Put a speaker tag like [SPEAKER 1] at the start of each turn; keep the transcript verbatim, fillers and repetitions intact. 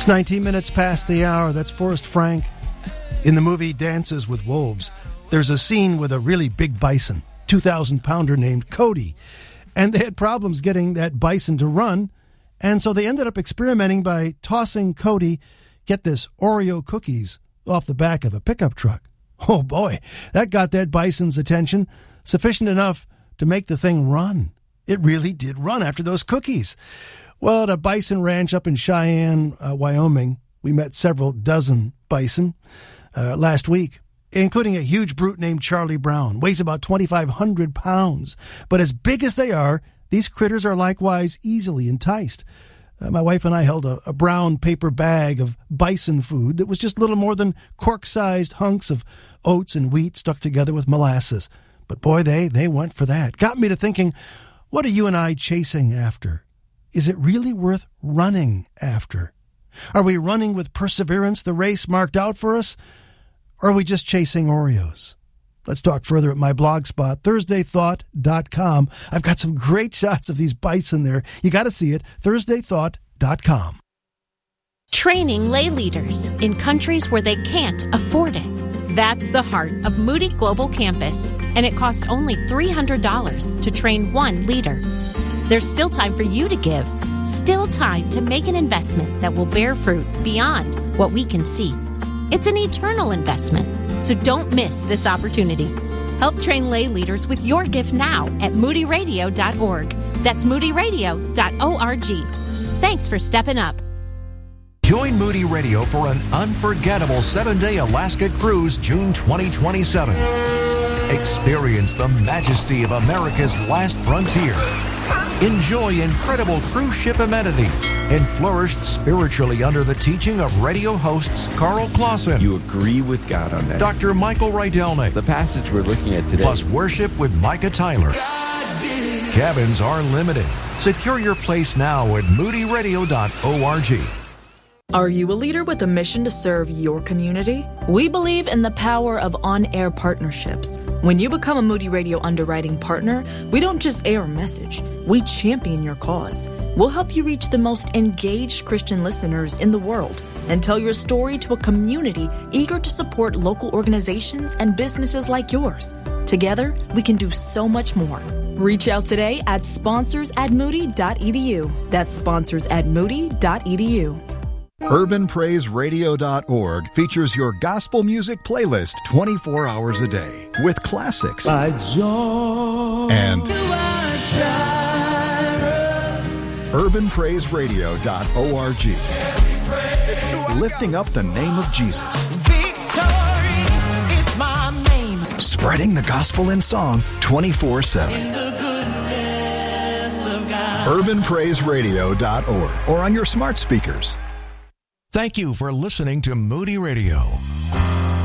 [SPEAKER 1] It's nineteen minutes past the hour. That's Forrest Frank. In the movie Dances with Wolves, there's a scene with a really big bison, two thousand pounder named Cody. And they had problems getting that bison to run. And so they ended up experimenting by tossing Cody, get this, Oreo cookies off the back of a pickup truck. Oh boy, that got that bison's attention, sufficient enough to make the thing run. It really did run after those cookies. Well, at a bison ranch up in Cheyenne, uh, Wyoming, we met several dozen bison uh, last week, including a huge brute named Charlie Brown. Weighs about twenty-five hundred pounds. But as big as they are, these critters are likewise easily enticed. Uh, my wife and I held a, a brown paper bag of bison food that was just little more than cork-sized hunks of oats and wheat stuck together with molasses. But boy, they, they went for that. Got me to thinking, what are you and I chasing after? Is it really worth running after? Are we running with perseverance the race marked out for us? Or are we just chasing Oreos? Let's talk further at my blog spot, thursday thought dot com. I've got some great shots of these bison there. You got to see it, thursday thought dot com.
[SPEAKER 2] Training lay leaders in countries where they can't afford it. That's the heart of Moody Global Campus, and it costs only three hundred dollars to train one leader. There's still time for you to give, still time to make an investment that will bear fruit beyond what we can see. It's an eternal investment, so don't miss this opportunity. Help train lay leaders with your gift now at moody radio dot org. That's moody radio dot org. Thanks for stepping up.
[SPEAKER 3] Join Moody Radio for an unforgettable seven-day Alaska cruise June twenty twenty-seven. Experience the majesty of America's last frontier. Enjoy incredible cruise ship amenities and flourish spiritually under the teaching of radio hosts Carl Clausen.
[SPEAKER 4] You agree with God on that.
[SPEAKER 3] Doctor Michael Rydelnik.
[SPEAKER 4] The passage we're looking at today.
[SPEAKER 3] Plus worship with Micah Tyler. Cabins are limited. Secure your place now at moody radio dot org.
[SPEAKER 5] Are you a leader with a mission to serve your community? We believe in the power of on-air partnerships. When you become a Moody Radio underwriting partner, we don't just air a message, we champion your cause. We'll help you reach the most engaged Christian listeners in the world and tell your story to a community eager to support local organizations and businesses like yours. Together, we can do so much more. Reach out today at sponsors at moody dot e d u. That's sponsors at moody dot e d u.
[SPEAKER 6] urban praise radio dot org features your gospel music playlist twenty-four hours a day with classics
[SPEAKER 7] By joy
[SPEAKER 6] and
[SPEAKER 7] do I try.
[SPEAKER 6] urban praise radio dot org, lifting up the name of Jesus.
[SPEAKER 7] Victory is my name.
[SPEAKER 6] Spreading the gospel in song twenty-four seven.
[SPEAKER 7] In the goodness of God.
[SPEAKER 6] urban praise radio dot org or on your smart speakers.
[SPEAKER 3] Thank you for listening to Moody Radio.